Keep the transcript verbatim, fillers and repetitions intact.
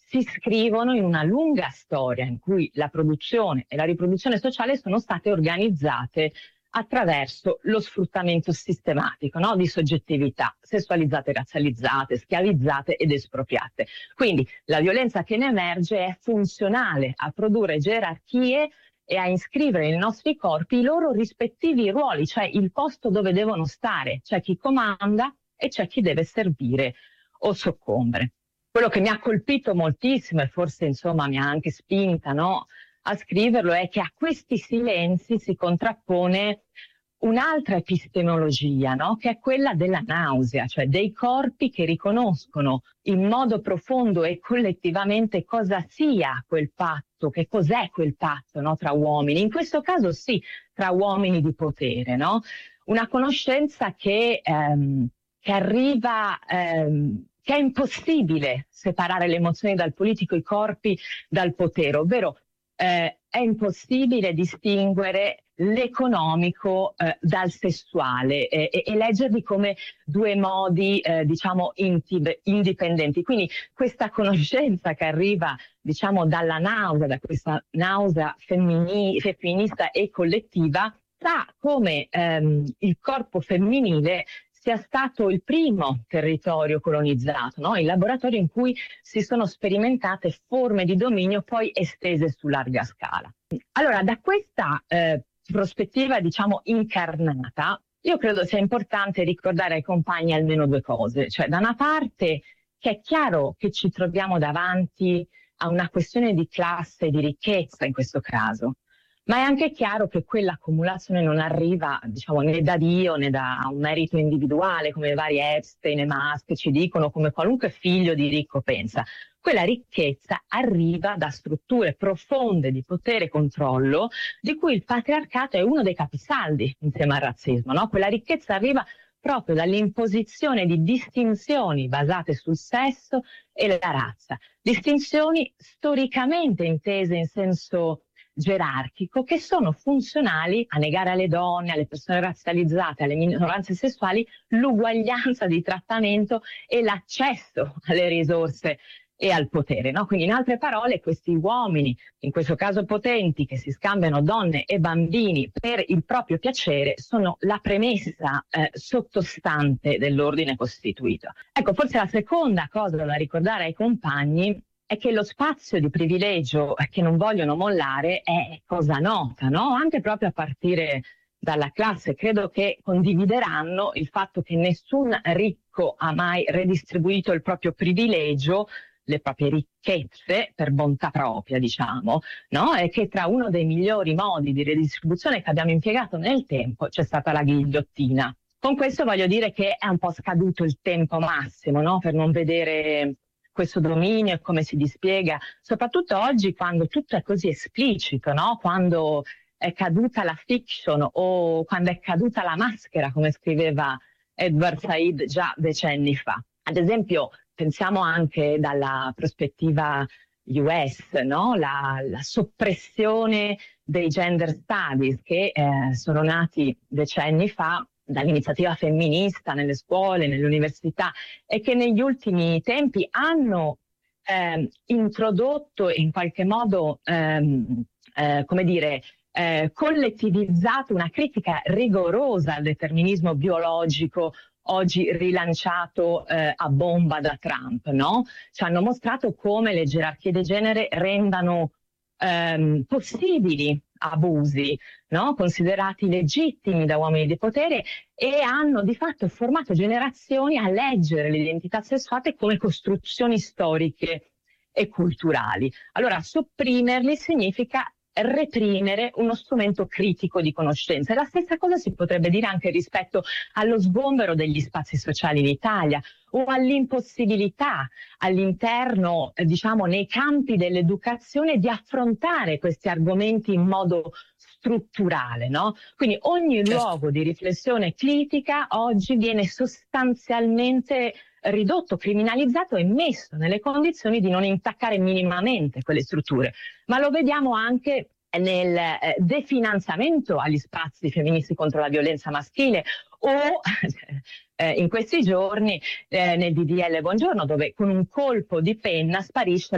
si iscrivono in una lunga storia in cui la produzione e la riproduzione sociale sono state organizzate attraverso lo sfruttamento sistematico, no? Di soggettività sessualizzate, razzializzate, schiavizzate ed espropriate. Quindi la violenza che ne emerge è funzionale a produrre gerarchie e a iscrivere nei nostri corpi i loro rispettivi ruoli, cioè il posto dove devono stare. C'è chi comanda e c'è chi deve servire o soccombere. Quello che mi ha colpito moltissimo e forse insomma mi ha anche spinta, no, a scriverlo è che a questi silenzi si contrappone un'altra epistemologia, no? Che è quella della nausea, cioè dei corpi che riconoscono in modo profondo e collettivamente cosa sia quel patto, che cos'è quel patto, no? Tra uomini, in questo caso sì, tra uomini di potere, no? Una conoscenza che, ehm, che arriva, ehm, che è impossibile separare le emozioni dal politico, i corpi dal potere, ovvero eh, è impossibile distinguere l'economico eh, dal sessuale eh, e, e leggerli come due modi eh, diciamo intib- indipendenti. Quindi questa conoscenza che arriva diciamo dalla nausea, da questa nausea femmini- femminista e collettiva, sa come ehm, il corpo femminile sia stato il primo territorio colonizzato, no? Il laboratorio in cui si sono sperimentate forme di dominio poi estese su larga scala. Allora, da questa eh, prospettiva, diciamo, incarnata, io credo sia importante ricordare ai compagni almeno due cose. Cioè, da una parte, che è chiaro che ci troviamo davanti a una questione di classe e di ricchezza in questo caso, ma è anche chiaro che quell'accumulazione non arriva, diciamo, né da Dio né da un merito individuale, come vari Epstein e Musk ci dicono, come qualunque figlio di ricco pensa. Quella ricchezza arriva da strutture profonde di potere e controllo, di cui il patriarcato è uno dei capisaldi insieme al razzismo, no? Quella ricchezza arriva proprio dall'imposizione di distinzioni basate sul sesso e la razza. Distinzioni storicamente intese in senso gerarchico, che sono funzionali a negare alle donne, alle persone razzializzate, alle minoranze sessuali l'uguaglianza di trattamento e l'accesso alle risorse e al potere, no? Quindi in altre parole questi uomini, in questo caso potenti, che si scambiano donne e bambini per il proprio piacere, sono la premessa eh, sottostante dell'ordine costituito. Ecco, forse la seconda cosa da ricordare ai compagni è che lo spazio di privilegio che non vogliono mollare è cosa nota, no? Anche proprio a partire dalla classe. Credo che condivideranno il fatto che nessun ricco ha mai redistribuito il proprio privilegio, le proprie ricchezze per bontà propria, diciamo, no? E che tra uno dei migliori modi di redistribuzione che abbiamo impiegato nel tempo c'è stata la ghigliottina. Con questo voglio dire che è un po' scaduto il tempo massimo, no? Per non vedere questo dominio e come si dispiega, soprattutto oggi quando tutto è così esplicito, no? Quando è caduta la fiction o quando è caduta la maschera, come scriveva Edward Said già decenni fa. Ad esempio, pensiamo anche dalla prospettiva U S, no? La, la soppressione dei gender studies che eh, sono nati decenni fa dall'iniziativa femminista nelle scuole, nelle università, e che negli ultimi tempi hanno eh, introdotto e in qualche modo, ehm, eh, come dire, eh, collettivizzato una critica rigorosa al determinismo biologico oggi rilanciato eh, a bomba da Trump, no? Ci hanno mostrato come le gerarchie di genere rendano ehm, possibili abusi, no? Considerati legittimi da uomini di potere, e hanno di fatto formato generazioni a leggere le identità sessuali come costruzioni storiche e culturali. Allora, sopprimerli significa reprimere uno strumento critico di conoscenza. E la stessa cosa si potrebbe dire anche rispetto allo sgombero degli spazi sociali in Italia o all'impossibilità all'interno, eh, diciamo, nei campi dell'educazione di affrontare questi argomenti in modo strutturale, no? Quindi ogni Certo. luogo di riflessione critica oggi viene sostanzialmente ridotto, criminalizzato e messo nelle condizioni di non intaccare minimamente quelle strutture. Ma lo vediamo anche nel eh, definanziamento agli spazi femministi contro la violenza maschile o eh, in questi giorni eh, nel D D L Buongiorno, dove con un colpo di penna sparisce